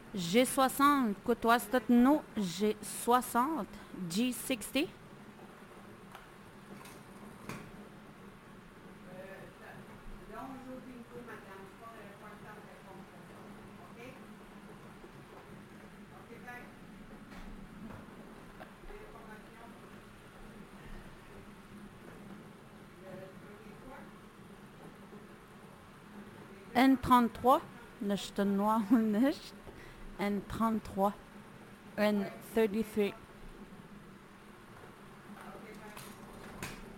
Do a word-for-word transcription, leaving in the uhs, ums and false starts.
G soixante, que c'est nous, G soixante, G soixante. N trente-trois, nicht noir, nicht. N trente-trois. N trente-trois.